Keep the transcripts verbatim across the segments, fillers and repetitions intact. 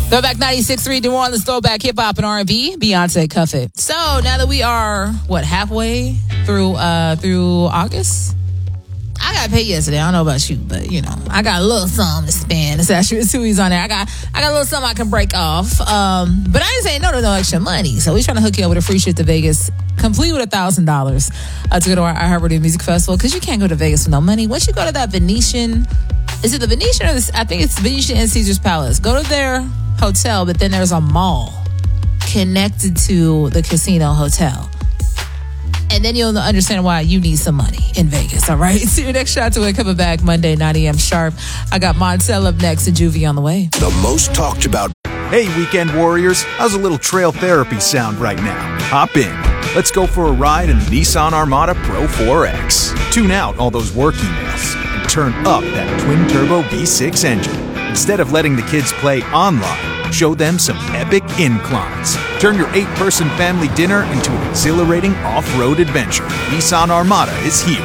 Throwback ninety-six point three New Orleans, throwback hip hop and R and B. Beyonce, cuff it. So now that we are what halfway through uh through August, I got paid yesterday. I don't know about you, but you know I got a little something to spend. It's actually two weeks on there. I got I got a little something I can break off. Um, but I ain't saying no to no extra money. So we trying to hook you up with a free trip to Vegas, complete with a thousand dollars to go to our iHeartRadio Music Festival, because you can't go to Vegas with no money. Once you go to that Venetian, is it the Venetian or the, I think it's Venetian and Caesar's Palace. Go to their hotel, but then there's a mall connected to the casino hotel. And then you'll understand why you need some money in Vegas, all right? So your next shot to it coming back Monday, nine a.m. sharp. I got Montel up next and Juvie on the way. The most talked about. Hey, weekend warriors. How's a little trail therapy sound right now? Hop in. Let's go for a ride in the Nissan Armada Pro four X. Tune out all those work emails and turn up that twin-turbo V six engine. Instead of letting the kids play online, show them some epic inclines. Turn your eight-person family dinner into an exhilarating off-road adventure. Nissan Armada is here.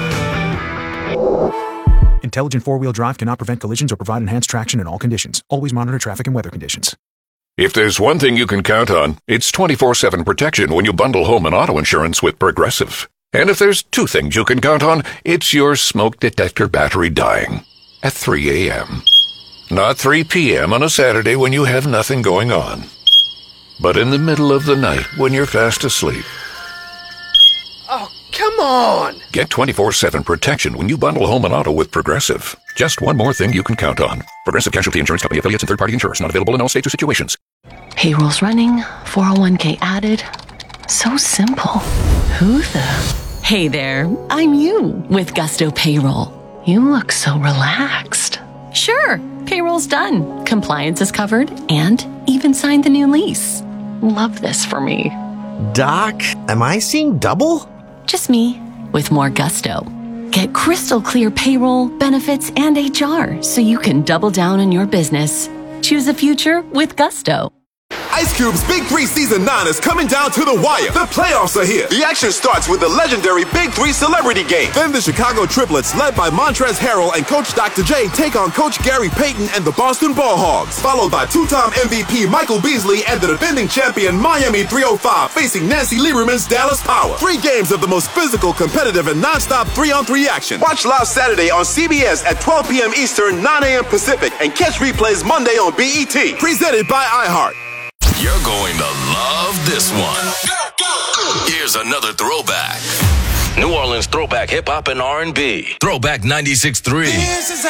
Intelligent four-wheel drive cannot prevent collisions or provide enhanced traction in all conditions. Always monitor traffic and weather conditions. If there's one thing you can count on, it's twenty-four seven protection when you bundle home and auto insurance with Progressive. And if there's two things you can count on, it's your smoke detector battery dying at three a.m. Not three p.m. on a Saturday when you have nothing going on, but in the middle of the night when you're fast asleep. Oh, come on! Get twenty-four seven protection when you bundle home and auto with Progressive. Just one more thing you can count on. Progressive Casualty Insurance Company, affiliates, and third-party insurers. Not available in all states or situations. Payroll's running, four oh one k added. So simple. Who the... Hey there, I'm you with Gusto Payroll. You look so relaxed. Sure, payroll's done, compliance is covered, and even signed the new lease. Love this for me. Doc, am I seeing double? Just me, with more gusto. Get crystal clear payroll, benefits, and H R so you can double down in your business. Choose a future with Gusto. Ice Cube's Big Three Season nine is coming down to the wire. The playoffs are here. The action starts with the legendary Big Three Celebrity Game. Then the Chicago Triplets, led by Montrezl Harrell and Coach Doctor J, take on Coach Gary Payton and the Boston Ball Hogs. Followed by two-time M V P Michael Beasley and the defending champion Miami three oh five facing Nancy Lieberman's Dallas Power. Three games of the most physical, competitive, and non-stop three-on-three action. Watch live Saturday on C B S at twelve p.m. Eastern, nine a.m. Pacific, and catch replays Monday on B E T. Presented by iHeart. You're going to love this one. Here's another throwback. New Orleans throwback hip hop and R and B. Throwback ninety-six point three.